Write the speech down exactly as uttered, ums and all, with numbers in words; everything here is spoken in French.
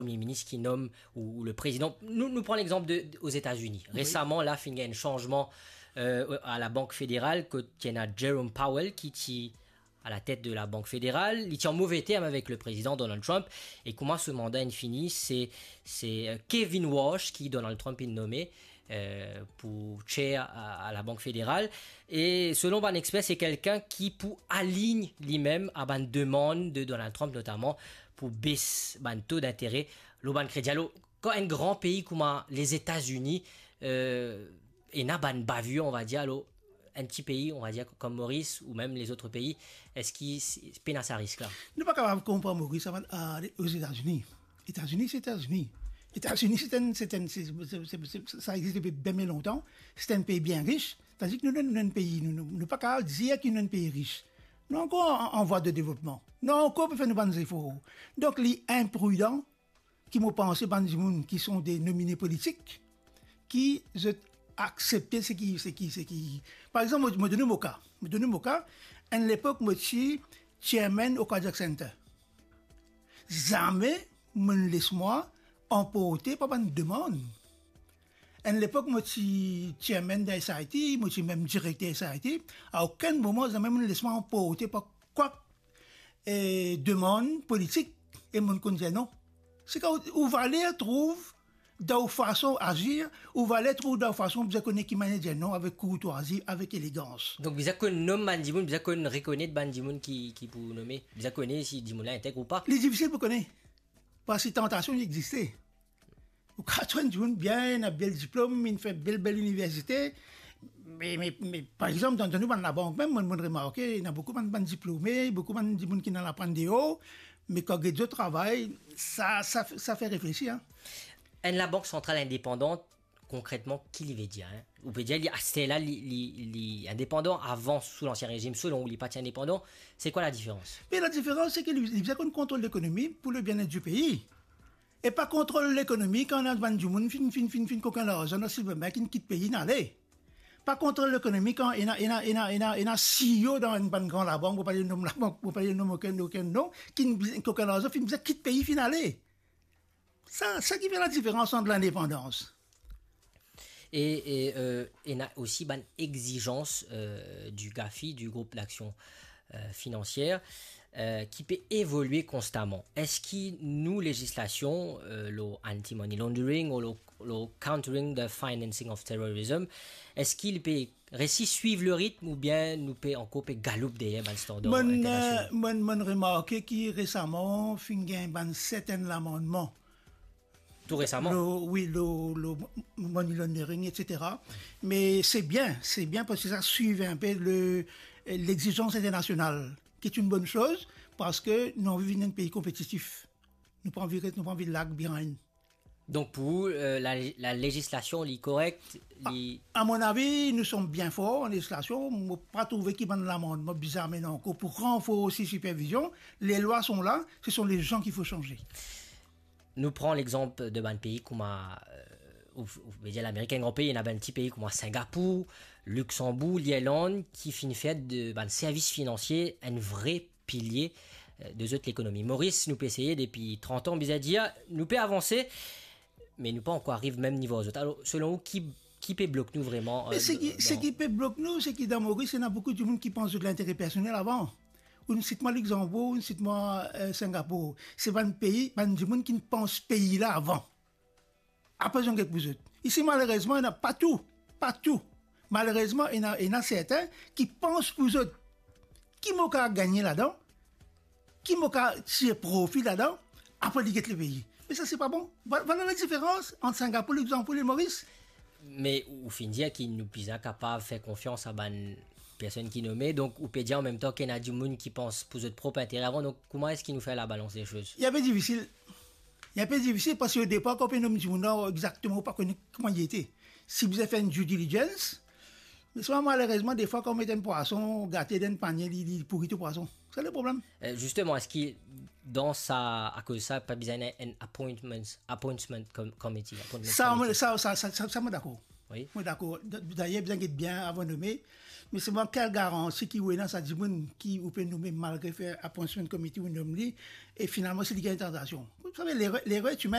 Premier ministre qui nomme, ou, ou le président. Nous, nous prenons l'exemple de, de, aux États-Unis. Oui. Récemment, là, il y a un changement euh, à la Banque fédérale, que y a Jerome Powell qui est à la tête de la Banque fédérale. Il tient en mauvais terme avec le président Donald Trump. Et comment ce mandat est fini, c'est, c'est Kevin Walsh qui Donald Trump est nommé euh, pour chair à, à la Banque fédérale. Et selon un expert, c'est quelqu'un qui pour aligne lui-même à une demande de Donald Trump, notamment pour baisser le taux d'intérêt, le ban crédit. Alors, quand un grand pays comme les États-Unis euh, et n'a pas une bavure, on va dire, alors, un petit pays, on va dire, comme Maurice ou même les autres pays, est-ce qu'ils peinent à ce risque-là? Nous ne sommes pas capables de comprendre Maurice euh, aux États-Unis. États-Unis, c'est États-Unis. États-Unis, c'est un, c'est un, c'est, c'est, c'est, ça existe depuis bien longtemps. C'est un pays bien riche. C'est-à-dire que nous sommes un pays, nous ne sommes pas capables de dire qu'il est un pays riche. Nous sommes encore en, en voie de développement. Nous sommes encore pour faire nos bonnes efforts. Donc, les imprudents, qui m'ont pensé, qui sont des nominés politiques, qui accepter ce qui, ce qui, ce qui. Par exemple, je me donne mon cas. Je me donne mon cas. À l'époque, je suis chairman au Cardiac Center. Jamais, me laisse-moi emporter par une demande. À l'époque, je suis chairman de S I T, je suis même directeur de S I T. À aucun moment, jamais me laisse-moi emporter par quoi et demande politique. Et mon conseil, non. C'est quand où Valère trouve de façon agir, ou Valère trouve de façon vous connaissez qui manager non avec courtoisie, avec élégance. Donc vous connaissez nomme Bandimoun, vous connaissez reconnaître Bandimoun qui qui vous nommer, vous connaissez si Dimoun là intègre ou pas. Les difficiles vous connaissez. Parce que tentation existait. Au quatre-vingt-dix bien, un bel diplôme, une fait belle belle université. Mais, mais, mais par exemple, dans nous, dans la banque même, on a remarqué, il y a beaucoup de diplômés, beaucoup de gens qui n'en apprennent des hauts, mais quand ils travaillent, ça, ça, ça fait réfléchir. Hein. Et la Banque centrale indépendante, concrètement, qui l'y veut dire hein? Vous pouvez dire, c'était là, indépendant avant, sous l'Ancien Régime, selon les partis indépendants. C'est quoi la différence? Mais la différence, c'est qu'il faisait qu'on contrôle l'économie pour le bien-être du pays. Et pas contrôle l'économie quand on a du monde, fin, fin, fin, fin, qu'aucun argent, on a Silverback, qui quitte le pays, n'allez. Pas contrôle l'économie quand il y a, il y a, il y a, il y a, il y a C E O dans une bonne grande la banque, vous parlez de nom la banque, vous parlez de nom aucun, aucun nom, qui qu'aucun argent, fin, quitte le pays, finalé. Ça, ça qui fait la différence entre l'indépendance. Et, et, euh, il y a aussi une exigence euh, du GAFI, du groupe d'action euh, financière, euh, qui peut évoluer constamment. Est-ce que nous, législation, euh, le anti-money laundering ou le, le countering the financing of terrorism, est-ce qu'il peut récit suivre le rythme ou bien nous peut encore galoper derrière un standard international? Moi, moi, remarqué qui récemment, fin un certain amendement. Tout récemment. Le, oui, le, le money laundering, et cetera. Mais c'est bien, c'est bien parce que ça suit un peu le, l'exigence internationale, qui est une bonne chose parce que nous vivons dans un pays compétitif. Nous n'avons pas, pas envie de lag behind. Donc pour vous, euh, la, la législation est correcte li... à, à mon avis, nous sommes bien forts en législation. Je n'ai pas trouvé qu'il y a un amendement bizarre, mais non. Pour renforcer la supervision, les lois sont là, ce sont les gens qu'il faut changer. Nous prenons l'exemple de un pays comme euh, l'Amérique, un grand pays, il y a un petit pays comme Singapour, Luxembourg, l'Irlande, qui finit fait de ben, services financiers un vrai pilier euh, de l'économie. Maurice, nous peut essayer depuis trente ans, bizarre dire, nous peut avancer, mais nous pas encore arriver au même niveau aux autres. Alors, selon vous, qui qui peut bloquer nous vraiment? Mais euh, ce, qui, dans... ce qui peut bloquer nous, c'est que dans Maurice, il y a beaucoup de monde qui pense de l'intérêt personnel avant. Ou cite-moi Luxembourg, ou cite-moi euh, Singapour. C'est un pays, un monde qui ne pense pays là avant. Après, j'en ai quelques autres. Ici, malheureusement, il n'y a pas tout. Pas tout. Malheureusement, il y en a, il y en a certains qui pensent pour eux autres. Qui m'ont qu'à gagner là-dedans? Qui m'ont qu'à tirer profit là-dedans? Après, ils quittent le pays. Mais ça, c'est pas bon. Voilà la différence entre Singapour, Luxembourg et Maurice. Mais au fin de dire qu'il nous est capable de faire confiance à une personne qui nommait, donc ou peut dire en même temps qu'il y a du monde qui pense pour notre propre intérêt avant, donc comment est-ce qu'il nous fait la balance des choses? Il y a un peu difficile. Il y a un peu difficile parce qu'au départ, quand on nomme du monde, exactement pas connaître comment il était. Si vous avez fait une due diligence, mais souvent malheureusement, des fois, quand on met un poisson gâté dans un panier, il pourrit tout poisson. C'est le problème. Euh, justement, est-ce qu'il, dans sa, à cause de ça, pas besoin d'un appointment, appointment com- committee? Appointment ça, committee. ça, ça, ça, ça, ça, moi d'accord. Oui. Moi d'accord. D'ailleurs, vous êtes bien avant de nommer. Mais c'est moi quelle garantie qui est dans ça dit qui vous peut nommer malgré faire appointment committee ou nommer et finalement c'est une tentation. Vous savez l'erreur est humaine.